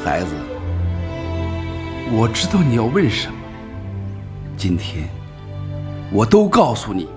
孩子，我知道你要问什么，今天我都告诉你。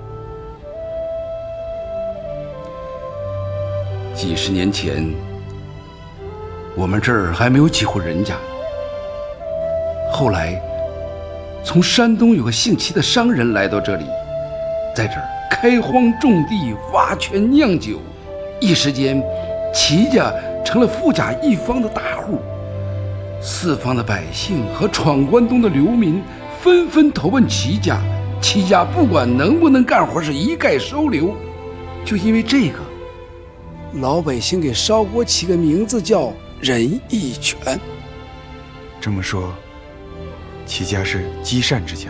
几十年前，我们这儿还没有几户人家。后来，从山东有个姓齐的商人来到这里，在这儿开荒种地、挖泉酿酒，一时间，齐家成了富甲一方的大户。四方的百姓和闯关东的流民纷纷投奔齐家，齐家不管能不能干活，是一概收留。就因为这个，老百姓给烧锅起个名字叫仁义泉。 这么说，齐家是积善之家。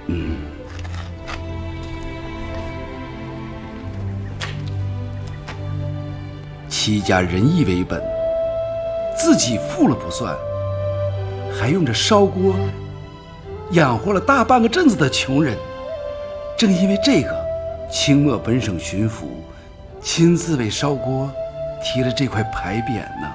齐家仁义为本，自己富了不算，还用着烧锅养活了大半个镇子的穷人。正因为这个，清末本省巡抚亲自为烧锅提了这块牌匾呢。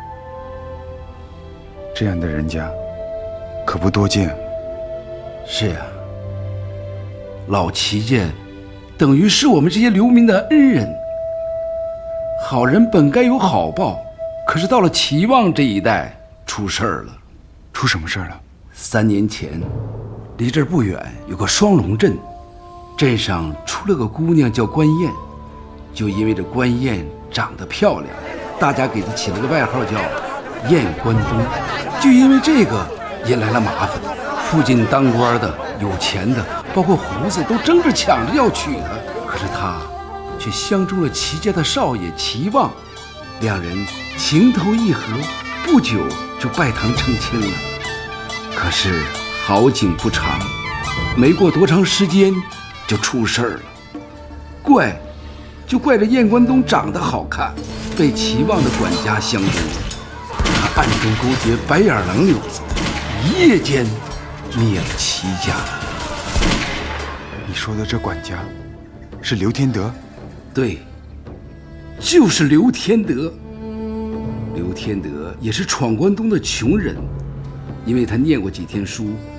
这样的人家可不多见。 是呀，老齐家等于是我们这些流民的恩人。好人本该有好报，可是到了齐望这一代出事儿了。 出什么事儿了 ？3年前，离这儿不远有个双龙镇，镇上出了个姑娘叫关燕。就因为这关燕长得漂亮，大家给她起了个外号叫燕关东。就因为这个引来了麻烦，附近当官的、有钱的，包括胡子，都争着抢着要娶她。可是她却相中了齐家的少爷齐望，两人情投意合，不久就拜堂成亲了。可是好景不长，没过多长时间就出事儿了。怪这燕关东长得好看，被齐望的管家相中了。他暗中勾结白眼狼柳子，一夜间灭了齐家。 你说的这管家是刘天德？ 对，就是刘天德。刘天德也是闯关东的穷人，因为他念过几天书，